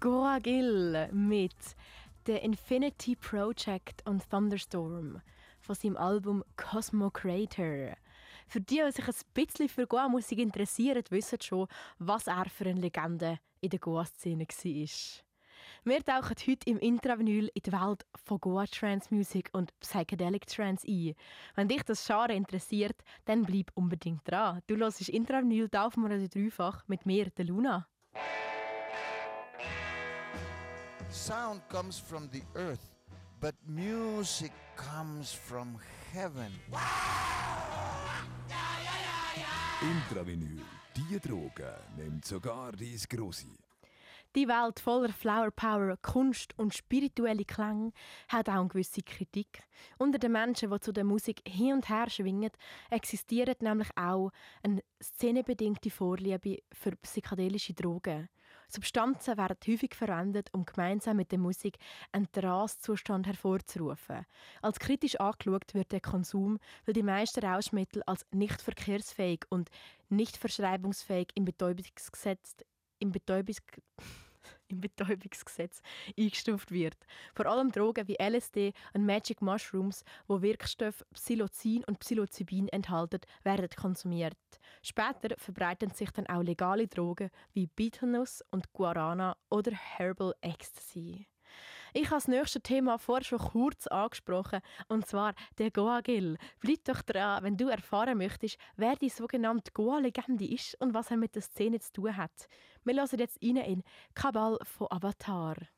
Goa Gill mit The Infinity Project und Thunderstorm von seinem Album Cosmo Crater. Für die, die sich ein bisschen für Goa-Musik interessieren, wissen schon, was er für eine Legende in der Goa-Szene war. Wir tauchen heute im Intravinyl in die Welt von Goa-Trance-Musik und Psychedelic Trance ein. Wenn dich das Genre interessiert, dann bleib unbedingt dran. Du hörst Intravinyl auf dem Radio Dreifach mit mir, der Luna. Sound comes from the earth, but music comes from heaven. Intravinyl, die Droge nimmt sogar dein Grossi. Die Welt voller Flower Power, Kunst und spirituelle Klänge hat auch eine gewisse Kritik. Unter den Menschen, die zu der Musik hin und her schwingen, existiert nämlich auch eine szenebedingte Vorliebe für psychedelische Drogen. Substanzen werden häufig verwendet, um gemeinsam mit der Musik einen Trancezustand hervorzurufen. Als kritisch angeschaut wird der Konsum, weil die meisten Rauschmittel als nicht verkehrsfähig und nicht verschreibungsfähig im Betäubungsgesetz eingestuft wird. Vor allem Drogen wie LSD und Magic Mushrooms, wo Wirkstoffe Psilocin und Psilocybin enthalten, werden konsumiert. Später verbreiten sich dann auch legale Drogen wie Betelnuss und Guarana oder Herbal Ecstasy. Ich habe das nächste Thema vorher schon kurz angesprochen, und zwar der Goa Gill. Bleib doch dran, wenn du erfahren möchtest, wer die sogenannte Goa-Legende ist und was er mit der Szene zu tun hat. Wir hören jetzt rein in Kabal von Avatar.